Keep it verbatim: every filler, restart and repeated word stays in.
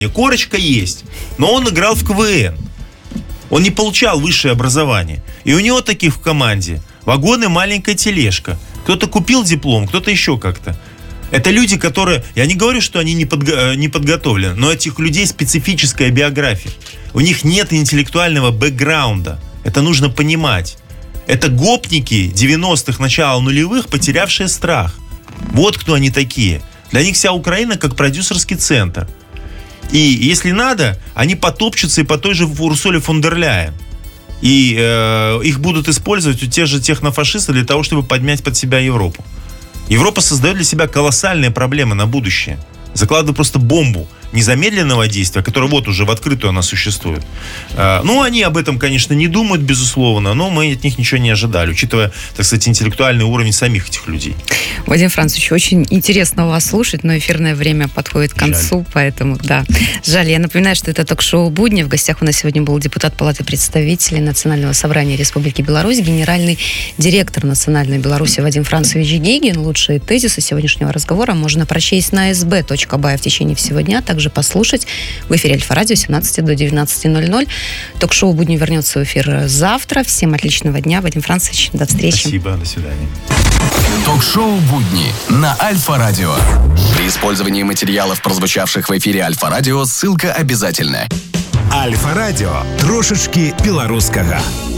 Корочка есть, но он играл в КВН. Он не получал высшее образование. И у него таких в команде вагон и маленькая тележка. Кто-то купил диплом, кто-то еще как-то. Это люди, которые... Я не говорю, что они не, подго... не подготовлены, но у этих людей специфическая биография. У них нет интеллектуального бэкграунда. Это нужно понимать. Это гопники девяностых, начала нулевых, потерявшие страх. Вот кто они такие. Для них вся Украина как продюсерский центр. И если надо, они потопчутся и по той же Урсуле фон дер Ляйен. И э, их будут использовать у тех же технофашистов для того, чтобы подмять под себя Европу. Европа создает для себя колоссальные проблемы на будущее. Закладывает просто бомбу незамедленного действия, которая вот уже в открытую она существует. Э, ну, они об этом, конечно, не думают, безусловно, но мы от них ничего не ожидали, учитывая, так сказать, интеллектуальный уровень самих этих людей. Вадим Францович, очень интересно вас слушать, но эфирное время подходит к концу, жаль. Поэтому, да, жаль. Я напоминаю, что это ток-шоу «Будни». В гостях у нас сегодня был депутат Палаты представителей Национального собрания Республики Беларусь, генеральный директор Национальной Беларуси Вадим Францович Гигин. Лучшие тезисы сегодняшнего разговора можно прочесть на эс бэ точка бай в течение всего дня, также послушать в эфире Альфа-радио с семнадцати до девятнадцати ноль-ноль. Ток-шоу «Будни» вернется в эфир завтра. Всем отличного дня. Вадим Францович, до встречи. Спасибо, до свидания. Ток-шоу «Будни» на Альфа-радио. При использовании материалов, прозвучавших в эфире Альфа-радио, ссылка обязательна. Альфа-радио. Трошечки белорусского.